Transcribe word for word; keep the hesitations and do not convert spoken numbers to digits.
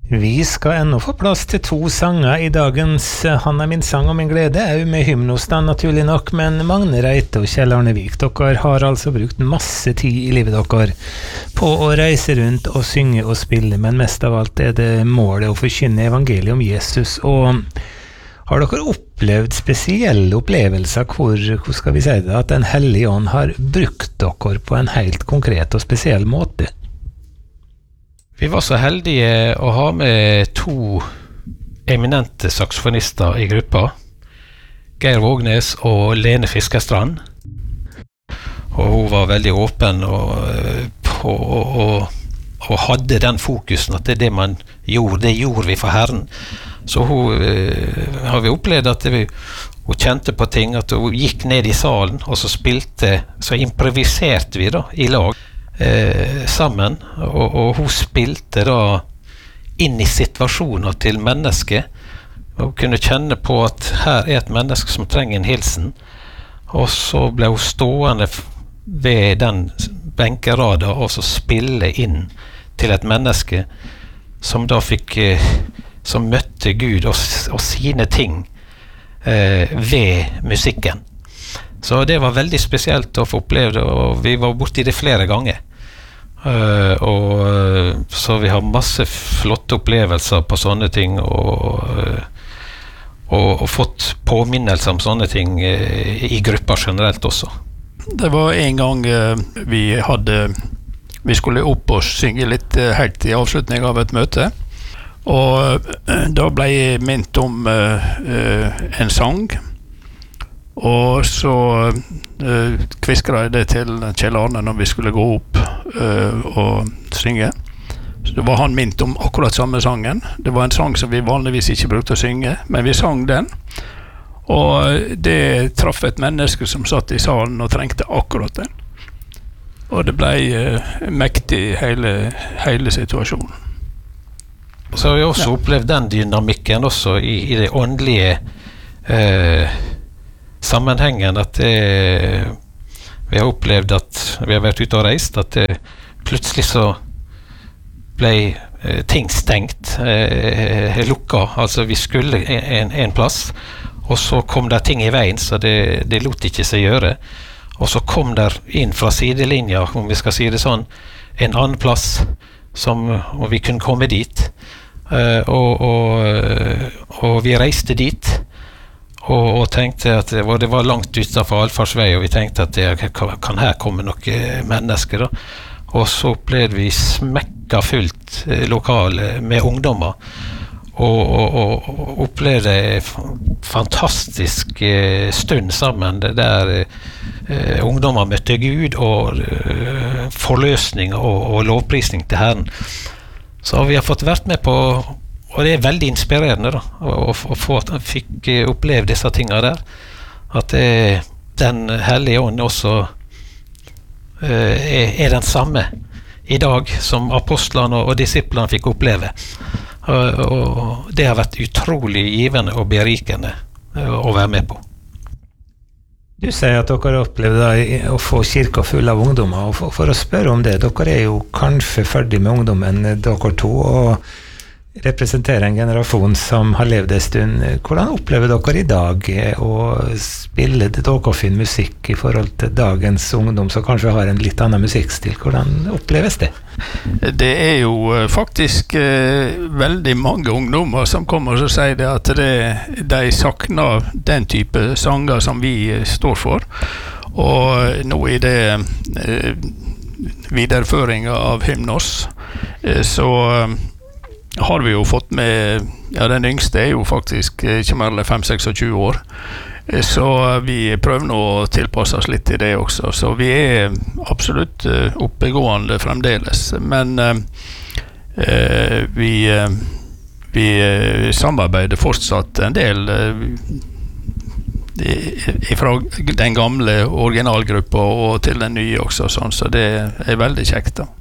Vi skal ennå få plass til to sanger i dagens Han er min sang og min glede, er jo med hymnos da, naturlig nok, men Magne Reite og Kjell Arne Vik, dere har altså brukt masse tid i livet dere på å reise rundt og synge og spille, men mest av alt er det målet å forkynne evangeliet om Jesus, og har dere opplevd spesielle opplevelser hvor, hvor skal vi si det, at Den hellige ånd har brukt dere på en helt konkret og spesiell måte? Vi var så heldige å ha med to eminente saksofonister i gruppa, Geir Vågnes og Lene Fiskerstrand. Og hun var veldig åpen og, på, og, og hadde den fokusen at det er det man gjorde, det gjorde vi for Herren. Så hun eh, har vi opplevd at vi, hun kjente på ting, at hun gikk ned i salen og så spilte, så improviserte vi da i lag. Eh, sammen og, og hun spilte da inn i situasjoner til mennesket og kunne kjenne på at her er et menneske som trenger en hilsen, og så ble hun stående ved den benkerada og så spille inn til et menneske som da fikk eh, som møtte Gud og, og sine ting eh, ved musikken. Så det var veldig spesielt å få oppleve det, og vi var borti det flere ganger. Uh, og uh, så vi har masse flotte opplevelser på sånne ting, og, uh, og, og fått påminnelser om sånne ting uh, i grupper generelt også. Det var en gang uh, vi hadde vi skulle opp og synge litt uh, helt i avslutning av et møte, og uh, da ble jeg minnet om uh, uh, en sang, og så uh, kviskret jeg det til Kjell Arne når vi skulle gå opp uh, og synge. Så det var han minnet om akkurat samme sangen. Det var en sang som vi vanligvis ikke brukte å synge, men vi sang den. Og det traff et menneske som satt i salen og trengte akkurat den. Og det ble uh, mektig hele, hele situasjonen. Så har vi også ja. opplevd den dynamikken også i, i det åndelige uh, sammenhengen, at det, vi har opplevd at vi har vært ute og reist, at det, plutselig så ble eh, ting stengt, eh, lukka, altså vi skulle en, en plass, og så kom der ting i veien, så det, det lot ikke seg gjøre, og så kom der inn fra sidelinja, om vi skal si det sånn, en annen plass, som, og vi kunne komme dit, eh, og, og, og vi reiste dit, Og, og tenkte at det var, det var langt utenfor allfartsvei, og vi tenkte at det kan her komme noen mennesker da. Og så opplevde vi smekka fullt lokale med ungdommer, og, og, og opplevde en fantastisk stund sammen der eh, ungdommer møtte Gud, og eh, forløsning og, og lovprisning til Herren. Så vi har fått vært med på, og det er veldig inspirerende da, å, å få at han fikk oppleve disse tingene der, at det, den hellige ånd også uh, er, er den samme i dag som apostlene og, og disiplene fikk oppleve, uh, og det har vært utrolig givende og berikende uh, å være med på. Du sier at dere har opplevd da, å få kirka full av ungdommer, og for, for å spørre om det, dere er jo kanskje ferdig med ungdommen dere to, og representerer en generasjon som har levd en stund. Hvordan opplever dere i dag å spille dere musikk i forhold til dagens ungdom som kanskje har en litt annen musikkstil? Hvordan oppleves det? Det er jo faktisk eh, veldig mange ungdommer som kommer og sier det at det, de sakner den type sanger som vi står for. Og nå i det eh, videreføringen av hymnos, eh, så har vi jo fått med, ja, den yngste er jo faktisk ikke mer enn fem seks og tjue år, så vi prøver nå å tilpasse oss litt til det også, så vi er absolutt oppegående fremdeles, men eh, vi, vi samarbeider fortsatt en del eh, fra den gamle originalgruppa og til den nye også, sånn, så det er veldig kjekt da.